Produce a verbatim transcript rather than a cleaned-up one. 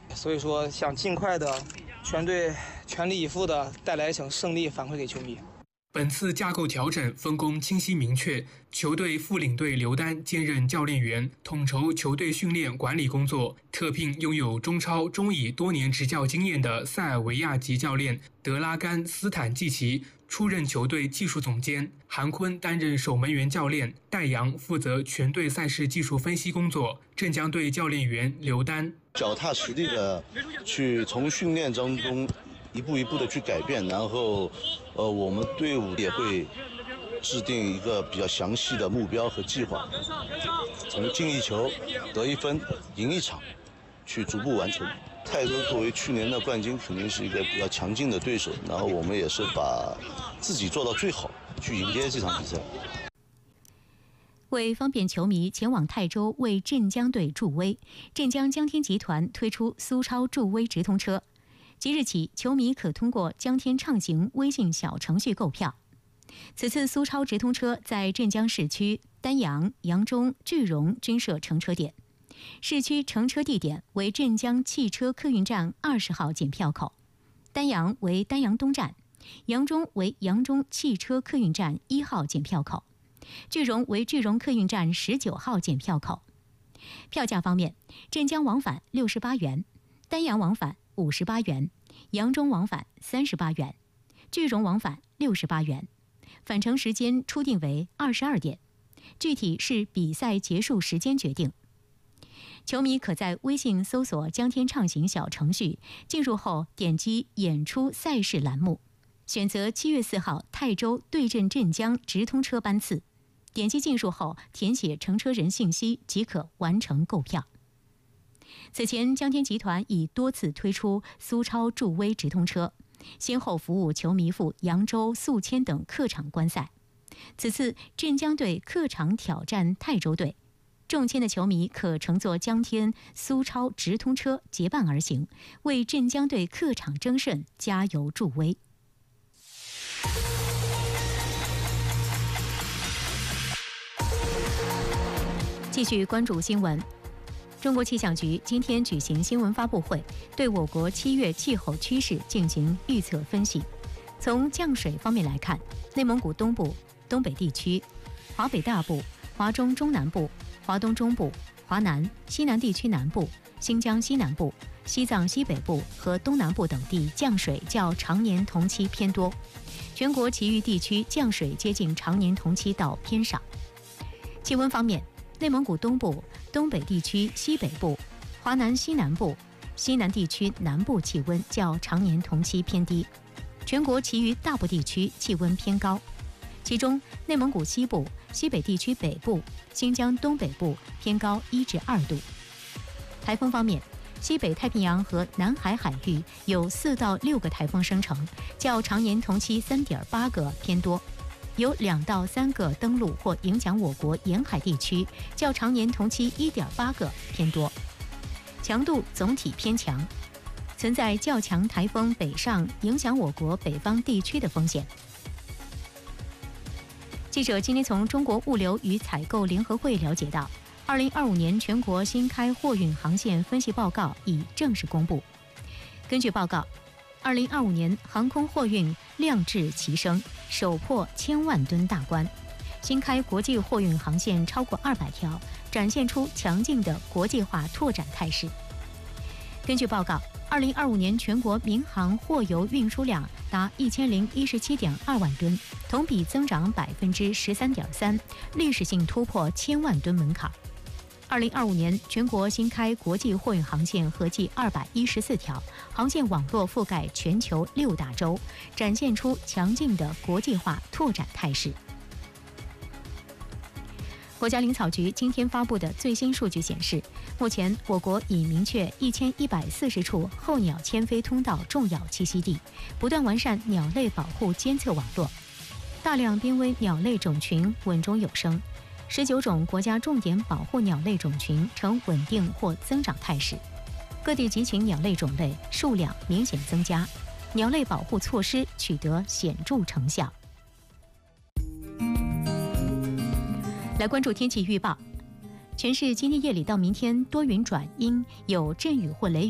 所以说想尽快的全队全力以赴的带来一场胜利反馈给球迷。 本次架构调整分工清晰明确，球队副领队刘丹兼任教练员，统筹球队训练管理工作，特聘拥有中超、中乙多年执教经验的塞尔维亚籍教练德拉甘·斯坦季奇出任球队技术总监，韩坤担任守门员教练，戴阳负责全队赛事技术分析工作，镇江队教练员刘丹脚踏实地的去从训练当中一步一步的去改变，然后呃，我们队伍也会制定一个比较详细的目标和计划，从进一球、得一分、赢一场，去逐步完成。泰州作为去年的冠军，肯定是一个比较强劲的对手，然后我们也是把自己做到最好，去迎接这场比赛。 为方便球迷前往泰州为镇江队助威，镇江江天集团推出苏超助威直通车。即日起，球迷可通过江天畅行微信小程序购票。此次苏超直通车在镇江市区、丹阳、扬中、句容均设乘车点。市区乘车地点为镇江汽车客运站二十号检票口，丹阳为丹阳东站，扬中为扬中汽车客运站一号检票口，句容为句容客运站十九号检票口。票价方面，镇江往返六十八元，丹阳往返五十八元，扬中往返三十八元，句容往返六十八元。返程时间初定为二十二点，具体是比赛结束时间决定。球迷可在微信搜索江天畅行小程序，进入后点击演出赛事栏目，选择七月四号泰州对阵镇江直通车班次，点击进入后填写乘车人信息即可完成购票。此前，江天集团已多次推出苏超助威直通车，先后服务球迷赴扬州、宿迁等客场观赛。此次镇江队客场挑战泰州队，中签的球迷可乘坐江天苏超直通车结伴而行，为镇江队客场争胜加油助威。继续关注新闻。中国气象局今天举行新闻发布会，对我国七月气候趋势进行预测分析。从降水方面来看，内蒙古东部、东北地区、华北大部、华中中南部、华东中部、华南、西南地区南部、新疆西南部、西藏西北部和东南部等地降水较常年同期偏多，全国其余地区降水接近常年同期到偏少。气温方面，内蒙古东部、东北地区西北部、华南西南部、西南地区南部气温较常年同期偏低，全国其余大部地区气温偏高。其中，内蒙古西部、西北地区北部、新疆东北部偏高一至二度。台风方面，西北太平洋和南海海域有四到六个台风生成，较常年同期三点八个偏多。有两到三个登陆或影响我国沿海地区，较常年同期一点八个偏多，强度总体偏强，存在较强台风北上影响我国北方地区的风险。记者今天从中国物流与采购联合会了解到，二零二五年全国新开货运航线分析报告已正式公布。根据报告，二零二五年航空货运量质齐升，首破千万吨大关，新开国际货运航线超过二百条，展现出强劲的国际化拓展态势。根据报告，二零二五年全国民航货邮运输量达一千零一十七点二万吨，同比增长百分之十三点三，历史性突破千万吨门槛。二零二五年全国新开国际货运航线合计二百一十四条，航线网络覆盖全球六大洲，展现出强劲的国际化拓展态势。国家林草局今天发布的最新数据显示，目前我国已明确一千一百四十处候鸟迁飞通道重要栖息地，不断完善鸟类保护监测网络，大量濒危鸟类种群稳中有升。十九种国家重点保护鸟类种群呈稳定或增长态势，各地集群鸟类种类数量明显增加，鸟类保护措施取得显著成效。来关注天气预报，全市今天夜里到明天多云转阴，有阵雨或雷雨。